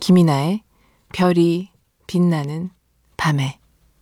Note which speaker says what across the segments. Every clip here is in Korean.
Speaker 1: 김이나의 별이 빛나는 밤에.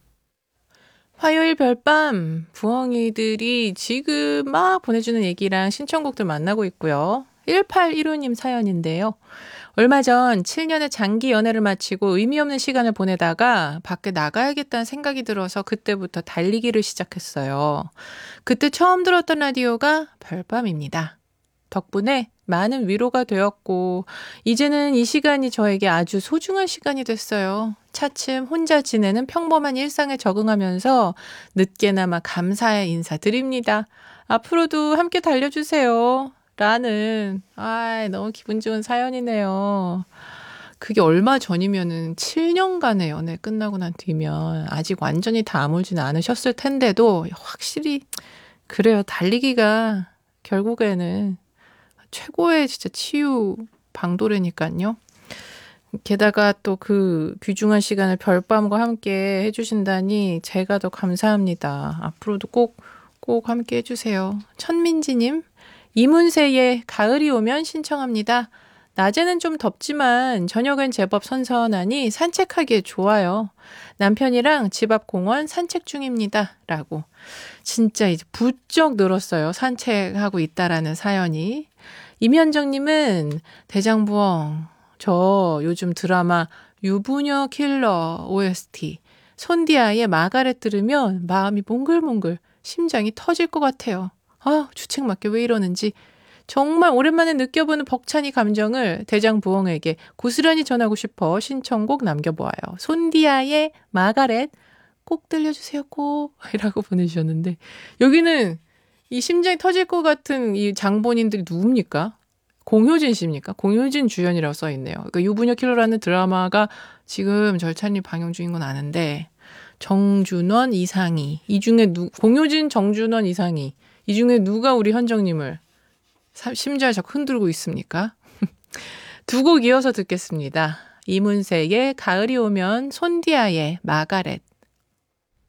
Speaker 1: 화요일 별밤, 부엉이들이 지금 막 보내주는 얘기랑 신청곡들 만나고 있고요. 1815님 사연인데요. 얼마 전 7년의 장기 연애를 마치고 의미 없는 시간을 보내다가 밖에 나가야겠다는 생각이 들어서 그때부터 달리기를 시작했어요. 그때 처음 들었던 라디오가 별밤입니다. 덕분에 많은 위로가 되었고 이제는 이 시간이 저에게 아주 소중한 시간이 됐어요. 차츰 혼자 지내는 평범한 일상에 적응하면서 늦게나마 감사의 인사드립니다. 앞으로도 함께 달려주세요. 라는 너무 기분 좋은 사연이네요. 그게 얼마 전이면은 7년간의 연애 끝나고 난 뒤면 아직 완전히 다 아물지는 않으셨을 텐데도 확실히 그래요. 달리기가 결국에는 최고의 진짜 치유 방도래니까요. 게다가 또 그 귀중한 시간을 별밤과 함께 해주신다니 제가 더 감사합니다. 앞으로도 꼭 함께 해주세요. 천민지님, 이문세의 가을이 오면 신청합니다. 낮에는 좀 덥지만 저녁엔 제법 선선하니 산책하기에 좋아요. 남편이랑 집 앞 공원 산책 중입니다. 라고. 진짜 이제 부쩍 늘었어요. 산책하고 있다라는 사연이. 임현정님은 대장부엉, 저 요즘 드라마 유부녀 킬러 OST 손디아의 마가렛 들으면 마음이 몽글몽글 심장이 터질 것 같아요. 주책맞게 왜 이러는지 정말 오랜만에 느껴보는 벅찬 감정을 대장부엉에게 고스란히 전하고 싶어 신청곡 남겨보아요. 손디아의 마가렛 꼭 들려주세요 꼭 이라고 보내주셨는데 여기는 이 심장이 터질 것 같은 이 장본인들이 누굽니까? 공효진 씨입니까? 공효진 주연이라고 써있네요. 그러니까 유부녀 킬러라는 드라마가 지금 절찬리 방영 중인 건 아는데 정준원, 이상희 이 중에 공효진, 정준원, 이상희 이 중에 누가 우리 현정님을 심장을 자꾸 흔들고 있습니까? 두 곡 이어서 듣겠습니다. 이문세의 가을이 오면, 손디아의 마가렛.